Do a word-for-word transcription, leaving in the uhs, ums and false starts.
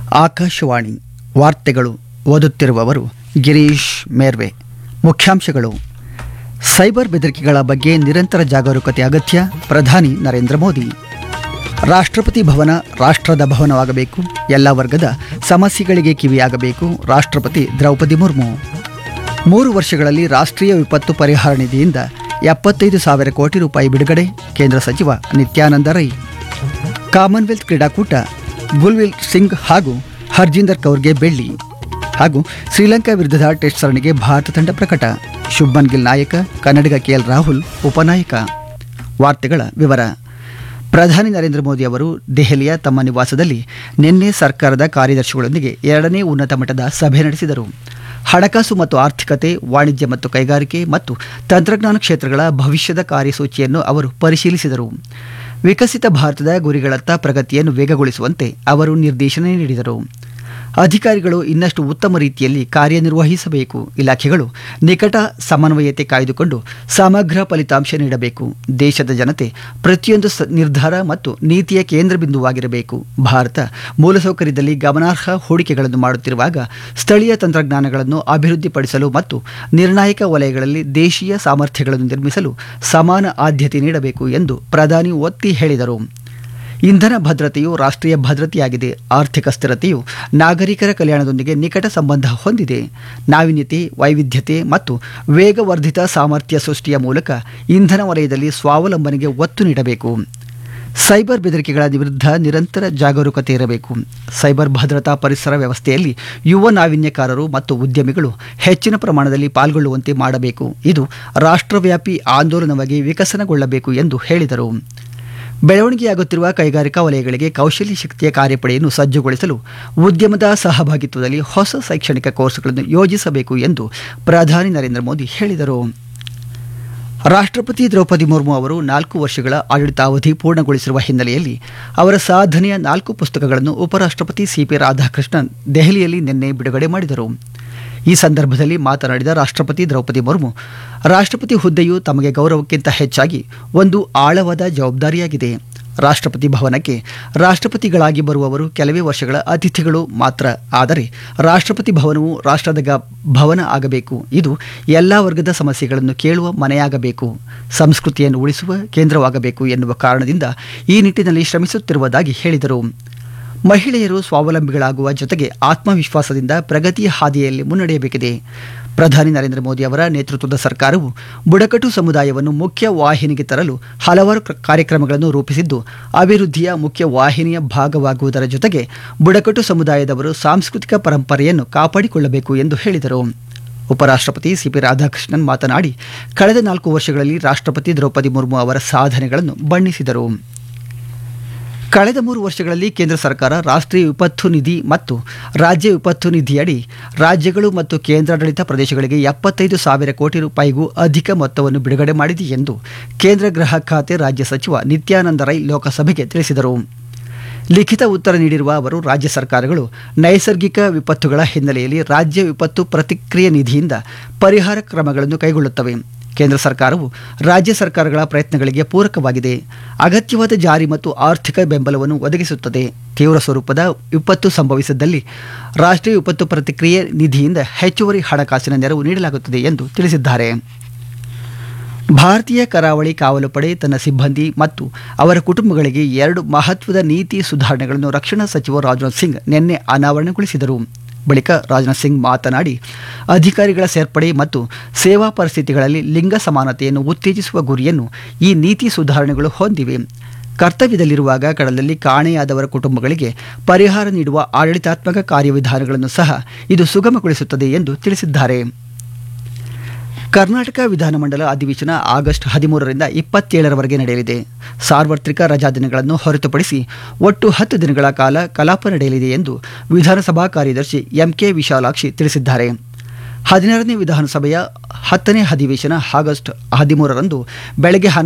ಆಕಾಶವಾಣಿ ವಾರ್ತೆಗಳು ಓದುತ್ತಿರುವವರು ಗಿರೀಶ್ ಮೇರ್ವೆ. ಮುಖ್ಯಾಂಶಗಳು: ಸೈಬರ್ ಬೆದರಿಕೆಗಳ ಬಗ್ಗೆ ನಿರಂತರ ಜಾಗರೂಕತೆ ಅಗತ್ಯ, ಪ್ರಧಾನಿ ನರೇಂದ್ರ ಮೋದಿ. ರಾಷ್ಟ್ರಪತಿ ಭವನ ರಾಷ್ಟ್ರದ ಭವನವಾಗಬೇಕು, ಎಲ್ಲ ವರ್ಗದ ಸಮಸ್ಯೆಗಳಿಗೆ ಕಿವಿಯಾಗಬೇಕು, ರಾಷ್ಟ್ರಪತಿ ದ್ರೌಪದಿ ಮುರ್ಮು. ಮೂರು ವರ್ಷಗಳಲ್ಲಿ ರಾಷ್ಟ್ರೀಯ ವಿಪತ್ತು ಪರಿಹಾರ ನಿಧಿಯಿಂದ ಎಪ್ಪತ್ತೈದು ಸಾವಿರ ಕೋಟಿ ರೂಪಾಯಿ ಬಿಡುಗಡೆ, ಕೇಂದ್ರ ಸಚಿವ ನಿತ್ಯಾನಂದ ರೈ. ಕಾಮನ್ವೆಲ್ತ್ ಕ್ರೀಡಾಕೂಟ, ಗುಲ್ವಿಲ್ ಸಿಂಗ್ ಹಾಗೂ ಹರ್ಜಿಂದರ್ ಕೌರ್ಗೆ ಬೆಳ್ಳಿ. ಹಾಗೂ ಶ್ರೀಲಂಕಾ ವಿರುದ್ಧದ ಟೆಸ್ಟ್ ಸರಣಿಗೆ ಭಾರತ ತಂಡ ಪ್ರಕಟ. ಶುಭ್ಮನ್ ಗಿಲ್ ನಾಯಕ, ಕನ್ನಡಿಗ ಕೆಎಲ್ ರಾಹುಲ್ ಉಪನಾಯಕ. ವಾರ್ತೆಗಳ ವಿವರ. ಪ್ರಧಾನಿ ನರೇಂದ್ರ ಮೋದಿ ಅವರು ದೆಹಲಿಯ ತಮ್ಮ ನಿವಾಸದಲ್ಲಿ ನಿನ್ನೆ ಸರ್ಕಾರದ ಕಾರ್ಯದರ್ಶಿಗಳೊಂದಿಗೆ ಎರಡನೇ ಉನ್ನತ ಮಟ್ಟದ ಸಭೆ ನಡೆಸಿದರು. ಹಣಕಾಸು ಮತ್ತು ಆರ್ಥಿಕತೆ, ವಾಣಿಜ್ಯ ಮತ್ತು ಕೈಗಾರಿಕೆ ಮತ್ತು ತಂತ್ರಜ್ಞಾನ ಕ್ಷೇತ್ರಗಳ ಭವಿಷ್ಯದ ಕಾರ್ಯಸೂಚಿಯನ್ನು ಅವರು ಪರಿಶೀಲಿಸಿದರು. ವಿಕಸಿತ ಭಾರತದ ಗುರಿಗಳತ್ತ ಪ್ರಗತಿಯನ್ನು ವೇಗಗೊಳಿಸುವಂತೆ ಅವರು ನಿರ್ದೇಶನ ನೀಡಿದರು. ಅಧಿಕಾರಿಗಳು ಇನ್ನಷ್ಟು ಉತ್ತಮ ರೀತಿಯಲ್ಲಿ ಕಾರ್ಯನಿರ್ವಹಿಸಬೇಕು, ಇಲಾಖೆಗಳು ನಿಕಟ ಸಮನ್ವಯತೆ ಕಾಯ್ದುಕೊಂಡು ಸಮಗ್ರ ಫಲಿತಾಂಶ ನೀಡಬೇಕು, ದೇಶದ ಜನತೆ ಪ್ರತಿಯೊಂದು ನಿರ್ಧಾರ ಮತ್ತು ನೀತಿಯ ಕೇಂದ್ರ ಬಿಂದುವಾಗಿರಬೇಕು. ಭಾರತ ಮೂಲಸೌಕರ್ಯದಲ್ಲಿ ಗಮನಾರ್ಹ ಹೂಡಿಕೆಗಳನ್ನು ಮಾಡುತ್ತಿರುವಾಗ ಸ್ಥಳೀಯ ತಂತ್ರಜ್ಞಾನಗಳನ್ನು ಅಭಿವೃದ್ಧಿಪಡಿಸಲು ಮತ್ತು ನಿರ್ಣಾಯಕ ವಲಯಗಳಲ್ಲಿ ದೇಶೀಯ ಸಾಮರ್ಥ್ಯಗಳನ್ನು ನಿರ್ಮಿಸಲು ಸಮಾನ ಆದ್ಯತೆ ನೀಡಬೇಕು ಎಂದು ಪ್ರಧಾನಿ ಒತ್ತಿ ಹೇಳಿದರು. ಇಂಧನ ಭದ್ರತೆಯು ರಾಷ್ಟ್ರೀಯ ಭದ್ರತೆಯಾಗಿದೆ. ಆರ್ಥಿಕ ಸ್ಥಿರತೆಯು ನಾಗರಿಕರ ಕಲ್ಯಾಣದೊಂದಿಗೆ ನಿಕಟ ಸಂಬಂಧ ಹೊಂದಿದೆ. ನಾವೀನ್ಯತೆ, ವೈವಿಧ್ಯತೆ ಮತ್ತು ವೇಗವರ್ಧಿತ ಸಾಮರ್ಥ್ಯ ಸೃಷ್ಟಿಯ ಮೂಲಕ ಇಂಧನ ವಲಯದಲ್ಲಿ ಸ್ವಾವಲಂಬನೆಗೆ ಒತ್ತು ನೀಡಬೇಕು. ಸೈಬರ್ ಬೆದರಿಕೆಗಳ ವಿರುದ್ಧ ನಿರಂತರ ಜಾಗರೂಕತೆ ಇರಬೇಕು. ಸೈಬರ್ ಭದ್ರತಾ ಪರಿಸರ ವ್ಯವಸ್ಥೆಯಲ್ಲಿ ಯುವ ನಾವೀನ್ಯಕಾರರು ಮತ್ತು ಉದ್ಯಮಿಗಳು ಹೆಚ್ಚಿನ ಪ್ರಮಾಣದಲ್ಲಿ ಪಾಲ್ಗೊಳ್ಳುವಂತೆ ಮಾಡಬೇಕು. ಇದು ರಾಷ್ಟ್ರವ್ಯಾಪಿ ಆಂದೋಲನವಾಗಿ ವಿಕಸನಗೊಳ್ಳಬೇಕು ಎಂದು ಹೇಳಿದರು. ಬೆಳವಣಿಗೆಯಾಗುತ್ತಿರುವ ಕೈಗಾರಿಕಾ ವಲಯಗಳಿಗೆ ಕೌಶಲ್ಯ ಶಕ್ತಿಯ ಕಾರ್ಯಪಡೆಯನ್ನು ಸಜ್ಜುಗೊಳಿಸಲು ಉದ್ಯಮದ ಸಹಭಾಗಿತ್ವದಲ್ಲಿ ಹೊಸ ಶೈಕ್ಷಣಿಕ ಕೋರ್ಸ್ಗಳನ್ನು ಯೋಜಿಸಬೇಕು ಎಂದು ಪ್ರಧಾನಿ ನರೇಂದ್ರ ಮೋದಿ ಹೇಳಿದರು. ರಾಷ್ಟ್ರಪತಿ ದ್ರೌಪದಿ ಮುರ್ಮು ಅವರು ನಾಲ್ಕು ವರ್ಷಗಳ ಆಡಳಿತಾವಧಿ ಪೂರ್ಣಗೊಳಿಸಿರುವ ಹಿನ್ನೆಲೆಯಲ್ಲಿ ಅವರ ಸಾಧನೆಯ ನಾಲ್ಕು ಪುಸ್ತಕಗಳನ್ನು ಉಪರಾಷ್ಟ್ರಪತಿ ಸಿಪಿ ರಾಧಾಕೃಷ್ಣನ್ ದೆಹಲಿಯಲ್ಲಿ ನಿನ್ನೆ ಬಿಡುಗಡೆ ಮಾಡಿದರು. ಈ ಸಂದರ್ಭದಲ್ಲಿ ಮಾತನಾಡಿದ ರಾಷ್ಟ್ರಪತಿ ದ್ರೌಪದಿ ಮುರ್ಮು, ರಾಷ್ಟ್ರಪತಿ ಹುದ್ದೆಯು ತಮಗೆ ಗೌರವಕ್ಕಿಂತ ಹೆಚ್ಚಾಗಿ ಒಂದು ಆಳವಾದ ಜವಾಬ್ದಾರಿಯಾಗಿದೆ. ರಾಷ್ಟ್ರಪತಿ ಭವನಕ್ಕೆ ರಾಷ್ಟ್ರಪತಿಗಳಾಗಿ ಬರುವವರು ಕೆಲವೇ ವರ್ಷಗಳ ಅತಿಥಿಗಳು ಮಾತ್ರ. ಆದರೆ ರಾಷ್ಟ್ರಪತಿ ಭವನವು ರಾಷ್ಟ್ರದ ಗ ಭವನ ಆಗಬೇಕು. ಇದು ಎಲ್ಲ ವರ್ಗದ ಸಮಸ್ಯೆಗಳನ್ನು ಕೇಳುವ ಮನೆಯಾಗಬೇಕು, ಸಂಸ್ಕೃತಿಯನ್ನು ಉಳಿಸುವ ಕೇಂದ್ರವಾಗಬೇಕು ಎನ್ನುವ ಕಾರಣದಿಂದ ಈ ನಿಟ್ಟಿನಲ್ಲಿ ಶ್ರಮಿಸುತ್ತಿರುವುದಾಗಿ ಹೇಳಿದರು. ಮಹಿಳೆಯರು ಸ್ವಾವಲಂಬಿಗಳಾಗುವ ಜೊತೆಗೆ ಆತ್ಮವಿಶ್ವಾಸದಿಂದ ಪ್ರಗತಿಯ ಹಾದಿಯಲ್ಲಿ ಮುನ್ನಡೆಯಬೇಕಿದೆ. ಪ್ರಧಾನಿ ನರೇಂದ್ರ ಮೋದಿ ಅವರ ನೇತೃತ್ವದ ಸರ್ಕಾರವು ಬುಡಕಟ್ಟು ಸಮುದಾಯವನ್ನು ಮುಖ್ಯ ವಾಹಿನಿಗೆ ತರಲು ಹಲವಾರು ಕಾರ್ಯಕ್ರಮಗಳನ್ನು ರೂಪಿಸಿದ್ದು, ಅಭಿವೃದ್ಧಿಯ ಮುಖ್ಯ ವಾಹಿನಿಯ ಭಾಗವಾಗುವುದರ ಜೊತೆಗೆ ಬುಡಕಟ್ಟು ಸಮುದಾಯದವರು ಸಾಂಸ್ಕೃತಿಕ ಪರಂಪರೆಯನ್ನು ಕಾಪಾಡಿಕೊಳ್ಳಬೇಕು ಎಂದು ಹೇಳಿದರು. ಉಪರಾಷ್ಟ್ರಪತಿ ಸಿಪಿ ರಾಧಾಕೃಷ್ಣನ್ ಮಾತನಾಡಿ, ಕಳೆದ ನಾಲ್ಕು ವರ್ಷಗಳಲ್ಲಿ ರಾಷ್ಟ್ರಪತಿ ದ್ರೌಪದಿ ಮುರ್ಮು ಅವರ ಸಾಧನೆಗಳನ್ನು ಬಣ್ಣಿಸಿದರು. ಕಳೆದ ಮೂರು ವರ್ಷಗಳಲ್ಲಿ ಕೇಂದ್ರ ಸರ್ಕಾರ ರಾಷ್ಟ್ರೀಯ ವಿಪತ್ತು ನಿಧಿ ಮತ್ತು ರಾಜ್ಯ ವಿಪತ್ತು ನಿಧಿಯಡಿ ರಾಜ್ಯಗಳು ಮತ್ತು ಕೇಂದ್ರಾಡಳಿತ ಪ್ರದೇಶಗಳಿಗೆ ಎಪ್ಪತ್ತೈದು ಸಾವಿರ ಕೋಟಿ ರೂಪಾಯಿಗೂ ಅಧಿಕ ಮೊತ್ತವನ್ನು ಬಿಡುಗಡೆ ಮಾಡಿದೆ ಎಂದು ಕೇಂದ್ರ ಗೃಹ ಖಾತೆ ರಾಜ್ಯ ಸಚಿವ ನಿತ್ಯಾನಂದ ರೈ ಲೋಕಸಭೆಗೆ ತಿಳಿಸಿದರು. ಲಿಖಿತ ಉತ್ತರ ನೀಡಿರುವ ಅವರು, ರಾಜ್ಯ ಸರ್ಕಾರಗಳು ನೈಸರ್ಗಿಕ ವಿಪತ್ತುಗಳ ಹಿನ್ನೆಲೆಯಲ್ಲಿ ರಾಜ್ಯ ವಿಪತ್ತು ಪ್ರತಿಕ್ರಿಯೆ ನಿಧಿಯಿಂದ ಪರಿಹಾರ ಕ್ರಮಗಳನ್ನು ಕೈಗೊಳ್ಳುತ್ತವೆ. ಕೇಂದ್ರ ಸರ್ಕಾರವು ರಾಜ್ಯ ಸರ್ಕಾರಗಳ ಪ್ರಯತ್ನಗಳಿಗೆ ಪೂರಕವಾಗಿದೆ, ಅಗತ್ಯವಾದ ಜಾರಿ ಮತ್ತು ಆರ್ಥಿಕ ಬೆಂಬಲವನ್ನು ಒದಗಿಸುತ್ತದೆ. ತೀವ್ರ ಸ್ವರೂಪದ ವಿಪತ್ತು ಸಂಭವಿಸಿದ್ದಲ್ಲಿ ರಾಷ್ಟ್ರೀಯ ವಿಪತ್ತು ಪ್ರತಿಕ್ರಿಯೆ ನಿಧಿಯಿಂದ ಹೆಚ್ಚುವರಿ ಹಣಕಾಸಿನ ನೆರವು ನೀಡಲಾಗುತ್ತದೆ ಎಂದು ತಿಳಿಸಿದ್ದಾರೆ. ಭಾರತೀಯ ಕರಾವಳಿ ಕಾವಲು ಪಡೆ ತನ್ನ ಸಿಬ್ಬಂದಿ ಮತ್ತು ಅವರ ಕುಟುಂಬಗಳಿಗೆ ಎರಡು ಮಹತ್ವದ ನೀತಿ ಸುಧಾರಣೆಗಳನ್ನು ರಕ್ಷಣಾ ಸಚಿವ ರಾಜನಾಥ್ ಸಿಂಗ್ ನಿನ್ನೆ ಅನಾವರಣಗೊಳಿಸಿದರು. ಬಳಿಕ ರಾಜನಾಥ್ ಸಿಂಗ್ ಮಾತನಾಡಿ, ಅಧಿಕಾರಿಗಳ ಸೇರ್ಪಡೆ ಮತ್ತು ಸೇವಾ ಪರಿಸ್ಥಿತಿಗಳಲ್ಲಿ ಲಿಂಗ ಸಮಾನತೆಯನ್ನು ಉತ್ತೇಜಿಸುವ ಗುರಿಯನ್ನು ಈ ನೀತಿ ಸುಧಾರಣೆಗಳು ಹೊಂದಿವೆ. ಕರ್ತವ್ಯದಲ್ಲಿರುವಾಗ ಕಡಲಲ್ಲಿ ಕಾಣೆಯಾದವರ ಕುಟುಂಬಗಳಿಗೆ ಪರಿಹಾರ ನೀಡುವ ಆಡಳಿತಾತ್ಮಕ ಕಾರ್ಯವಿಧಾನಗಳನ್ನು ಸಹ ಇದು ಸುಗಮಗೊಳಿಸುತ್ತದೆ ಎಂದು ತಿಳಿಸಿದ್ದಾರೆ. ಕರ್ನಾಟಕ ವಿಧಾನಮಂಡಲ ಅಧಿವೇಶನ ಆಗಸ್ಟ್ ಹದಿಮೂರರಿಂದ ಇಪ್ಪತ್ತೇಳರವರೆಗೆ ನಡೆಯಲಿದೆ. ಸಾರ್ವತ್ರಿಕ ರಜಾ ದಿನಗಳನ್ನು ಹೊರತುಪಡಿಸಿ ಒಟ್ಟು ಹತ್ತು ದಿನಗಳ ಕಾಲ ಕಲಾಪ ನಡೆಯಲಿದೆ ಎಂದು ವಿಧಾನಸಭಾ ಕಾರ್ಯದರ್ಶಿ ಎಂಕೆ ವಿಶಾಲಾಕ್ಷಿ ತಿಳಿಸಿದ್ದಾರೆ. ಹದಿನಾರನೇ ವಿಧಾನಸಭೆಯ ಹತ್ತನೇ ಅಧಿವೇಶನ ಆಗಸ್ಟ್ ಹದಿಮೂರರಂದು ಬೆಳಗ್ಗೆ